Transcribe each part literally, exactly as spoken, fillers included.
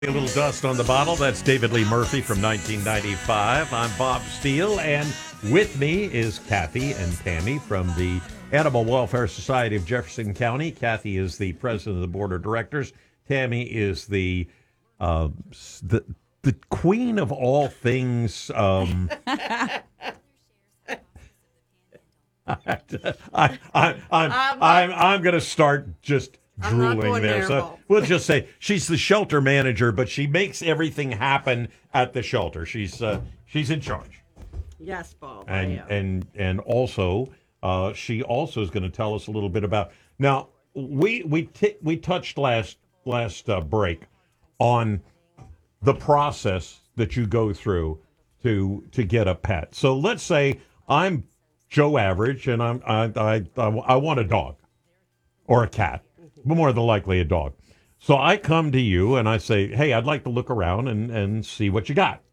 A little dust on the bottle. That's David Lee Murphy from nineteen ninety-five. I'm Bob Steele, and with me is Kathy and Tammy from the Animal Welfare Society of Jefferson County. Kathy is the president of the board of directors. Tammy is the uh, the the queen of all things. Um, I, I, I, I'm I'm I'm going to start just. Drooling there. So we'll just say she's the shelter manager, but she makes everything happen at the shelter. She's uh, she's in charge. Yes, Bob. And and and also uh, she also is going to tell us a little bit about. Now we we t- we touched last last uh, break on the process that you go through to to get a pet. So let's say I'm Joe Average and I'm I I I, I want a dog or a cat. But more than likely a dog. So I come to you and I say, hey, I'd like to look around and, and see what you got.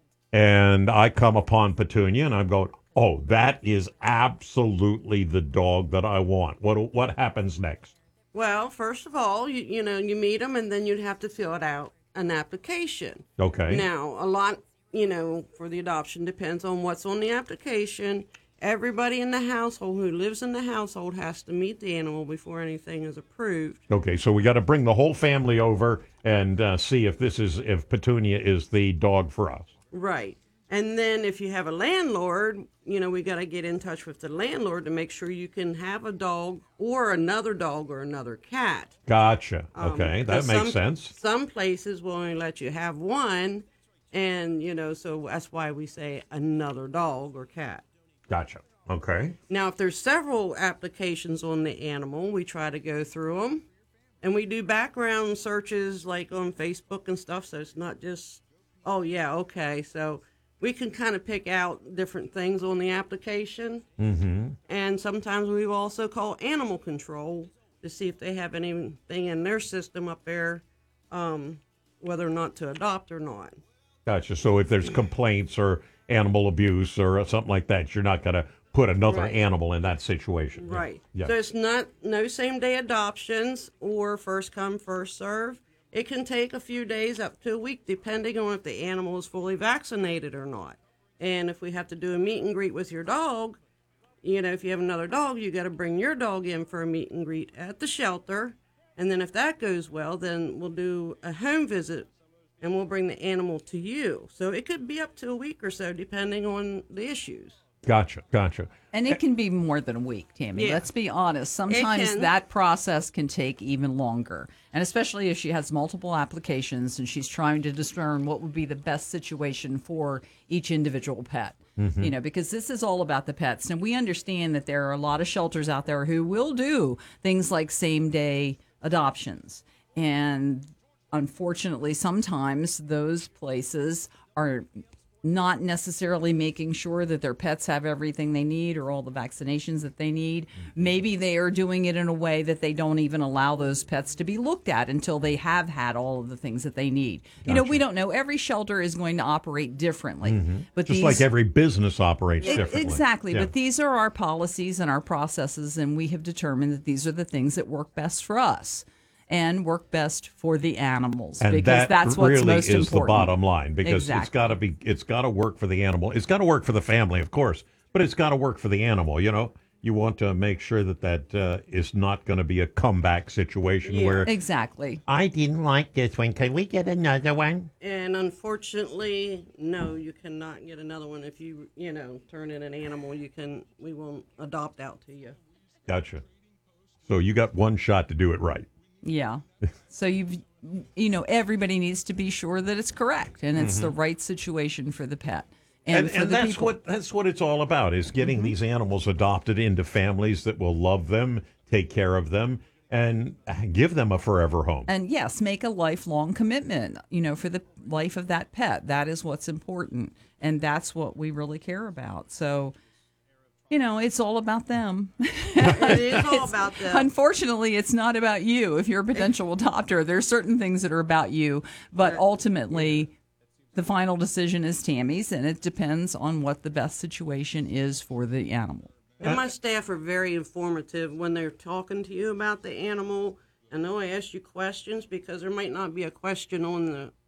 And I come upon Petunia and I'm going, oh, that is absolutely the dog that I want. What what happens next? Well, first of all, you, you know, you meet them and then you'd have to fill it out an application. Okay. Now, a lot, you know, for the adoption depends on what's on the application. Everybody in the household who lives in the household has to meet the animal before anything is approved. Okay, so we got to bring the whole family over and uh, see if this is if Petunia is the dog for us. Right. And then if you have a landlord, you know, we got to get in touch with the landlord to make sure you can have a dog or another dog or another cat. Gotcha. Um, Okay, that 'cause makes some, sense. Some places will only let you have one, and, you know, so that's why we say another dog or cat. Gotcha. Okay. Now, if there's several applications on the animal, we try to go through them, and we do background searches like on Facebook and stuff, so it's not just, oh, yeah, okay. So we can kind of pick out different things on the application, Mm-hmm. and sometimes we will also call animal control to see if they have anything in their system up there, um, whether or not to adopt or not. Gotcha. So if there's complaints or animal abuse or something like that, you're not going to put another Right. animal in that situation. Right. Yeah. So it's not no same day adoptions or first come, first serve. It can take a few days up to a week depending on if the animal is fully vaccinated or not. And if we have to do a meet and greet with your dog, you know, if you have another dog, you got to bring your dog in for a meet and greet at the shelter. And then if that goes well, then we'll do a home visit and we'll bring the animal to you. So it could be up to a week or so depending on the issues. Gotcha. Gotcha. And it can be more than a week, Tammy. Yeah. Let's be honest. Sometimes can. that process can take even longer. And especially if she has multiple applications and she's trying to discern what would be the best situation for each individual pet. Mm-hmm. You know, because this is all about the pets. And we understand that there are a lot of shelters out there who will do things like same day adoptions. And unfortunately, sometimes those places are not necessarily making sure that their pets have everything they need or all the vaccinations that they need. Maybe they are doing it in a way that they don't even allow those pets to be looked at until they have had all of the things that they need. You know, we don't know. Every shelter is going to operate differently. Mm-hmm. But Just these, like every business operates E- differently. Exactly. Yeah. But these are our policies and our processes, and we have determined that these are the things that work best for us and work best for the animals, and because that that's what's really most is important. the bottom line, because Exactly. it's got to be it's got to work for the animal. It's got to work for the family, of course, but it's got to work for the animal. You know, you want to make sure that that uh, is not going to be a comeback situation Yeah. where Exactly. I didn't like this one. Can we get another one? And unfortunately, no, you cannot get another one. If you, you know, turn in an animal, you can, we won't adopt out to you. Gotcha. So you got one shot to do it right. Yeah. So you've, you know, everybody needs to be sure that it's correct and it's the right situation for the pet and, And, for and the that's people. what that's what it's all about, is getting Mm-hmm. these animals adopted into families that will love them, take care of them, and give them a forever home. And yes, make a lifelong commitment, you know, for the life of that pet. That is what's important. And that's what we really care about. So, you know, it's all about them. It is all about them. Unfortunately, it's not about you. If you're a potential adopter, there's certain things that are about you, but ultimately the final decision is Tammy's, and it depends on what the best situation is for the animal. And my staff are very informative when they're talking to you about the animal, and they'll ask you questions because there might not be a question on the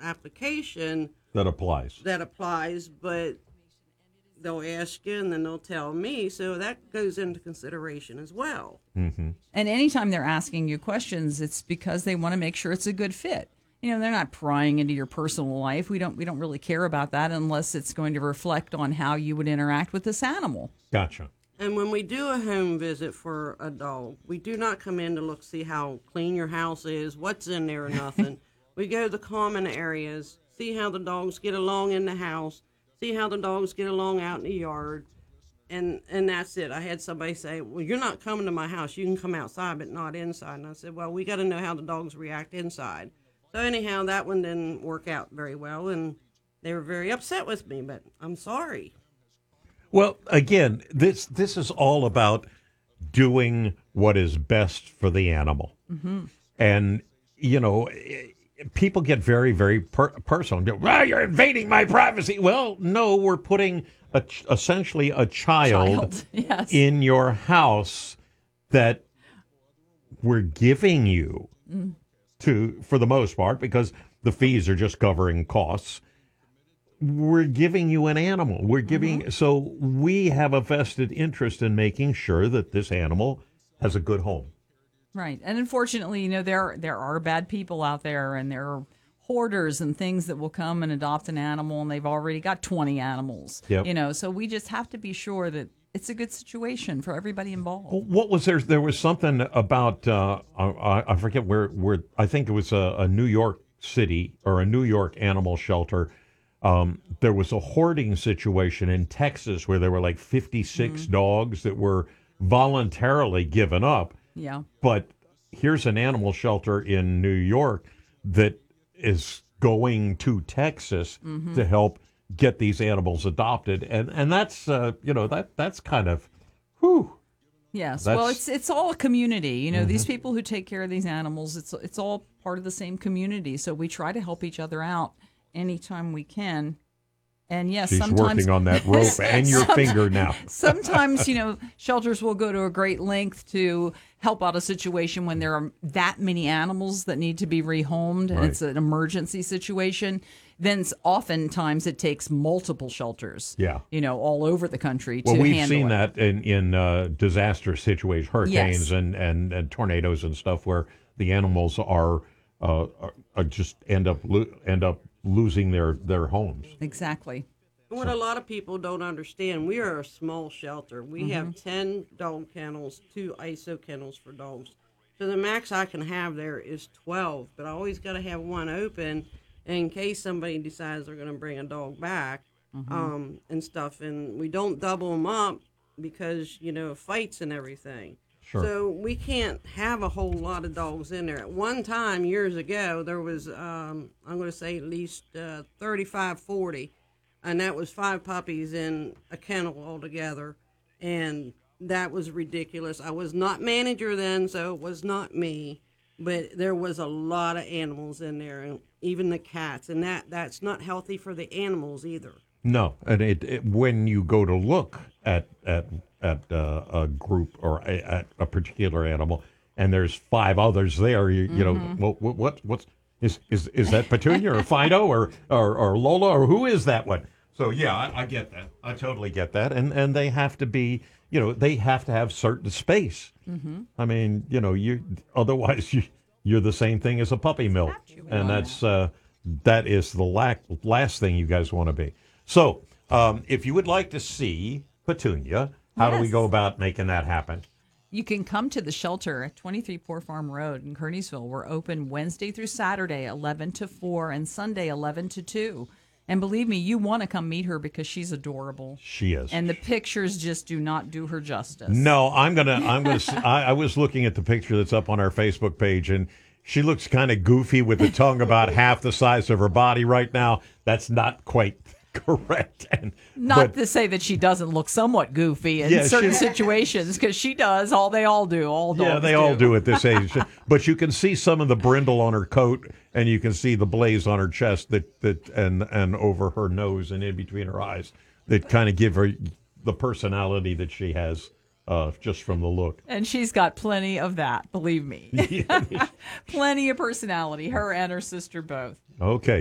application That applies. that applies, but they'll ask you and then they'll tell me. So that goes into consideration as well. Mm-hmm. And anytime they're asking you questions, it's because they want to make sure it's a good fit. You know, they're not prying into your personal life. We don't we don't really care about that unless it's going to reflect on how you would interact with this animal. Gotcha. And when we do a home visit for a dog, we do not come in to look, see how clean your house is, what's in there or nothing. We go to the common areas, see how the dogs get along in the house, see how the dogs get along out in the yard, and and that's it. I had somebody say, well, you're not coming to my house. You can come outside, but not inside. And I said, well, we got to know how the dogs react inside. So anyhow, that one didn't work out very well, and they were very upset with me, but I'm sorry. Well, again, this this is all about doing what is best for the animal. Mm-hmm. And, you know, people get very, very per- personal. Well, you're invading my privacy. Well, no, we're putting a, essentially a child, Child, yes. in your house that we're giving you Mm. to, for the most part, because the fees are just covering costs. We're giving you an animal. We're giving, Mm-hmm. so we have a vested interest in making sure that this animal has a good home. Right. And unfortunately, you know, there there are bad people out there, and there are hoarders and things that will come and adopt an animal, and they've already got twenty animals. Yep. You know, so we just have to be sure that it's a good situation for everybody involved. What was there? There was something about, uh, I, I forget where, where, I think it was a, a New York City or a New York animal shelter. Um, there was a hoarding situation in Texas where there were like fifty-six Mm-hmm. dogs that were voluntarily given up. Yeah. But here's an animal shelter in New York that is going to Texas Mm-hmm. to help get these animals adopted, and and that's uh, you know that that's kind of, whew. Yes. That's- Well, it's it's all a community. You know, these people who take care of these animals, it's it's all part of the same community. So we try to help each other out anytime we can. And yes, She's sometimes working on that rope and your finger now. sometimes, you know, shelters will go to a great length to help out a situation when there are that many animals that need to be rehomed and Right. it's an emergency situation. Then s- oftentimes it takes multiple shelters, Yeah. you know, all over the country Well, to we've handle seen it. that in in uh, disaster situations, hurricanes Yes. and, and, and tornadoes and stuff, where the animals are, uh, are, are just end up lo- end up losing their, their homes. Exactly. And what a lot of people don't understand, we are a small shelter. We have ten dog kennels, two I S O kennels for dogs. So the max I can have there is twelve, but I always got to have one open in case somebody decides they're going to bring a dog back um, and stuff. And we don't double them up because, you know, fights and everything. Sure. So we can't have a whole lot of dogs in there. At one time, years ago, there was, um, I'm going to say at least uh, thirty-five, forty, and that was five puppies in a kennel altogether. And that was ridiculous. I was not manager then, so it was not me. But there was a lot of animals in there, and even the cats. And that, that's not healthy for the animals either. No, and it, it when you go to look at at at uh, a group or a, at a particular animal, and there's five others there, you, you know, what, what what what's is is is that Petunia or Fido or, or or Lola or who is that one? So yeah, I, I get that. I totally get that, and and they have to be, you know, they have to have certain space. Mm-hmm. I mean, you know, you otherwise you you're the same thing as a puppy mill, and that's uh, that is the lack, last thing you guys want to be. So, um, if you would like to see Petunia, how do we Yes. go about making that happen? You can come to the shelter at twenty-three Poor Farm Road in Kearneysville. We're open Wednesday through Saturday, eleven to four, and Sunday, eleven to two. And believe me, you want to come meet her because she's adorable. She is. And the pictures just do not do her justice. No, I'm gonna. I'm gonna. s- I, I was looking at the picture that's up on our Facebook page, and she looks kind of goofy with the tongue about half the size of her body right now. That's not quite correct. And Not but, to say that she doesn't look somewhat goofy in Yeah, certain she- situations, because she does. All they all do. All dogs yeah, they all do at this age. But you can see some of the brindle on her coat, and you can see the blaze on her chest that that and and over her nose and in between her eyes that kind of give her the personality that she has. Uh, just from the look. And she's got plenty of that, believe me. Plenty of personality, her and her sister both. Okay.